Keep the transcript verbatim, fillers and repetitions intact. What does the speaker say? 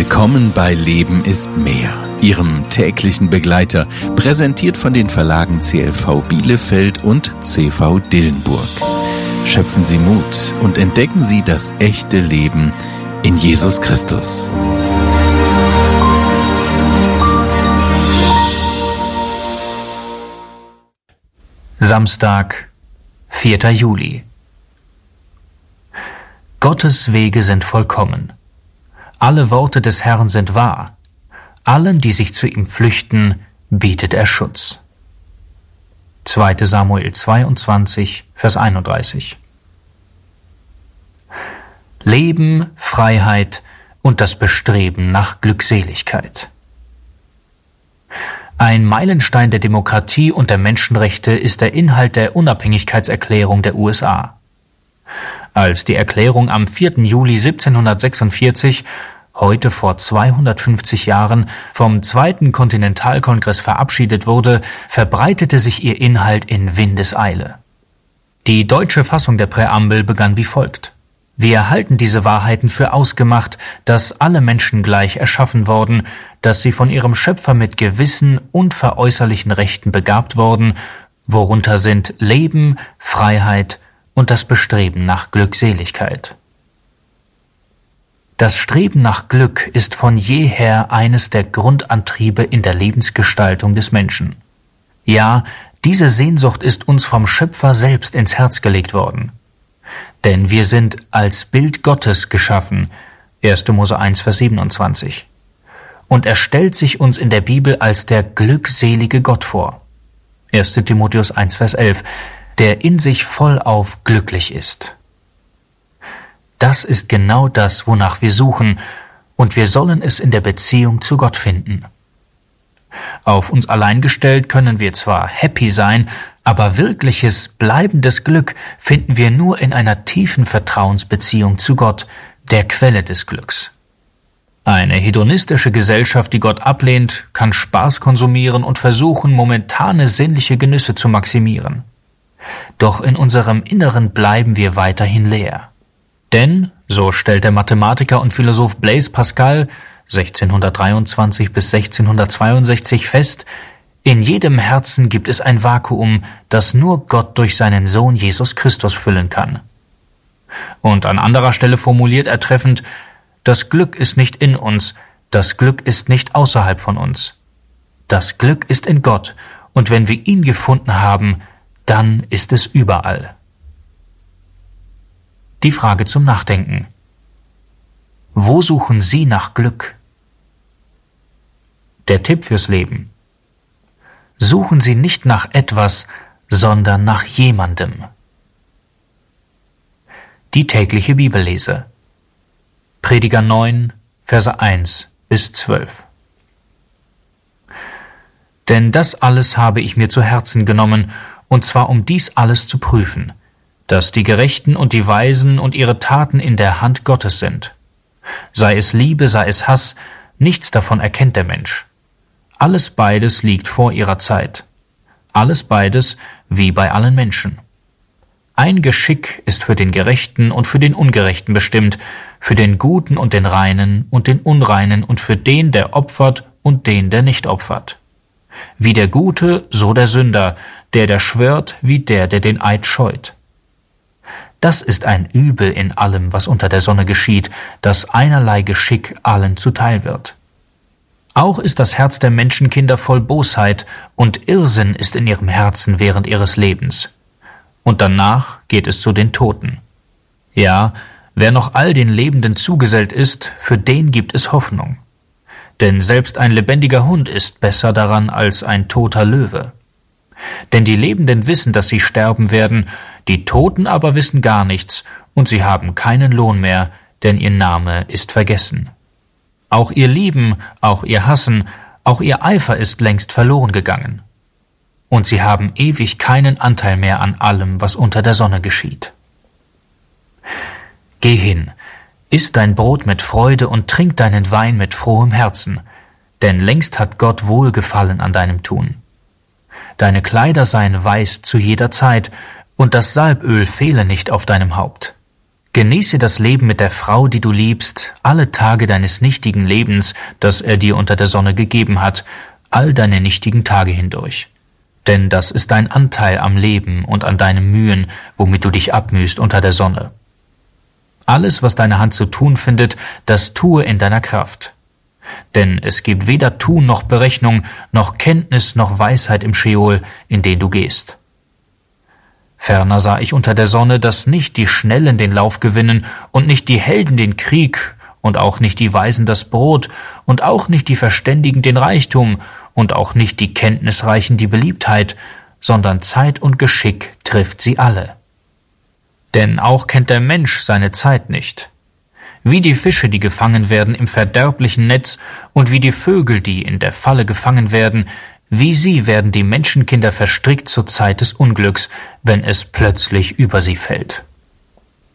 Willkommen bei Leben ist mehr, Ihrem täglichen Begleiter, präsentiert von den Verlagen C L V Bielefeld und C V Dillenburg. Schöpfen Sie Mut und entdecken Sie das echte Leben in Jesus Christus. Samstag, vierter Juli. Gottes Wege sind vollkommen. Alle Worte des Herrn sind wahr. Allen, die sich zu ihm flüchten, bietet er Schutz. zweiter Samuel zweiundzwanzig, Vers einunddreißig. Leben, Freiheit und das Bestreben nach Glückseligkeit. Ein Meilenstein der Demokratie und der Menschenrechte ist der Inhalt der Unabhängigkeitserklärung der U S A. Als die Erklärung am vierten Juli siebzehnhundertsechsundvierzig, heute vor zweihundertfünfzig Jahren, vom Zweiten Kontinentalkongress verabschiedet wurde, verbreitete sich ihr Inhalt in Windeseile. Die deutsche Fassung der Präambel begann wie folgt: Wir halten diese Wahrheiten für ausgemacht, dass alle Menschen gleich erschaffen worden, dass sie von ihrem Schöpfer mit gewissen unveräußerlichen Rechten begabt worden, worunter sind Leben, Freiheit und das Bestreben nach Glückseligkeit. Das Streben nach Glück ist von jeher eines der Grundantriebe in der Lebensgestaltung des Menschen. Ja, diese Sehnsucht ist uns vom Schöpfer selbst ins Herz gelegt worden. Denn wir sind als Bild Gottes geschaffen, erster Mose eins, Vers siebenundzwanzig. Und er stellt sich uns in der Bibel als der glückselige Gott vor, erster Timotheus eins, Vers elf, der in sich vollauf glücklich ist. Das ist genau das, wonach wir suchen, und wir sollen es in der Beziehung zu Gott finden. Auf uns allein gestellt können wir zwar happy sein, aber wirkliches, bleibendes Glück finden wir nur in einer tiefen Vertrauensbeziehung zu Gott, der Quelle des Glücks. Eine hedonistische Gesellschaft, die Gott ablehnt, kann Spaß konsumieren und versuchen, momentane sinnliche Genüsse zu maximieren. Doch in unserem Inneren bleiben wir weiterhin leer. Denn, so stellt der Mathematiker und Philosoph Blaise Pascal sechzehnhundertdreiundzwanzig bis sechzehnhundertzweiundsechzig fest, in jedem Herzen gibt es ein Vakuum, das nur Gott durch seinen Sohn Jesus Christus füllen kann. Und an anderer Stelle formuliert er treffend: Das Glück ist nicht in uns, das Glück ist nicht außerhalb von uns. Das Glück ist in Gott, und wenn wir ihn gefunden haben, dann ist es überall. Die Frage zum Nachdenken: Wo suchen Sie nach Glück? Der Tipp fürs Leben: Suchen Sie nicht nach etwas, sondern nach jemandem. Die tägliche Bibellese. Prediger neun, Verse eins bis zwölf. Denn das alles habe ich mir zu Herzen genommen, und zwar um dies alles zu prüfen, dass die Gerechten und die Weisen und ihre Taten in der Hand Gottes sind. Sei es Liebe, sei es Hass, nichts davon erkennt der Mensch. Alles beides liegt vor ihrer Zeit. Alles beides wie bei allen Menschen. Ein Geschick ist für den Gerechten und für den Ungerechten bestimmt, für den Guten und den Reinen und den Unreinen und für den, der opfert und den, der nicht opfert. Wie der Gute, so der Sünder, der, der schwört, wie der, der den Eid scheut. Das ist ein Übel in allem, was unter der Sonne geschieht, dass einerlei Geschick allen zuteil wird. Auch ist das Herz der Menschenkinder voll Bosheit, und Irrsinn ist in ihrem Herzen während ihres Lebens. Und danach geht es zu den Toten. Ja, wer noch all den Lebenden zugesellt ist, für den gibt es Hoffnung. Denn selbst ein lebendiger Hund ist besser daran als ein toter Löwe. Denn die Lebenden wissen, dass sie sterben werden, die Toten aber wissen gar nichts, und sie haben keinen Lohn mehr, denn ihr Name ist vergessen. Auch ihr Lieben, auch ihr Hassen, auch ihr Eifer ist längst verloren gegangen. Und sie haben ewig keinen Anteil mehr an allem, was unter der Sonne geschieht. Geh hin, iss dein Brot mit Freude und trink deinen Wein mit frohem Herzen, denn längst hat Gott Wohlgefallen an deinem Tun. Deine Kleider seien weiß zu jeder Zeit, und das Salböl fehle nicht auf deinem Haupt. Genieße das Leben mit der Frau, die du liebst, alle Tage deines nichtigen Lebens, das er dir unter der Sonne gegeben hat, all deine nichtigen Tage hindurch. Denn das ist dein Anteil am Leben und an deinen Mühen, womit du dich abmühst unter der Sonne. Alles, was deine Hand zu tun findet, das tue in deiner Kraft. Denn es gibt weder Tun noch Berechnung, noch Kenntnis noch Weisheit im Scheol, in den du gehst. Ferner sah ich unter der Sonne, dass nicht die Schnellen den Lauf gewinnen und nicht die Helden den Krieg und auch nicht die Weisen das Brot und auch nicht die Verständigen den Reichtum und auch nicht die Kenntnisreichen die Beliebtheit, sondern Zeit und Geschick trifft sie alle. Denn auch kennt der Mensch seine Zeit nicht. Wie die Fische, die gefangen werden im verderblichen Netz, und wie die Vögel, die in der Falle gefangen werden, wie sie werden die Menschenkinder verstrickt zur Zeit des Unglücks, wenn es plötzlich über sie fällt.